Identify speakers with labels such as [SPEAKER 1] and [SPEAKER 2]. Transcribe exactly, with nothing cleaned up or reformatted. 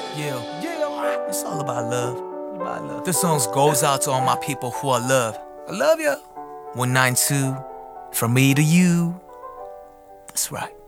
[SPEAKER 1] Yeah, yeah, it's all about love. About love. This song goes out to all my people who I love. I love ya. one nine two, from me to you. That's right.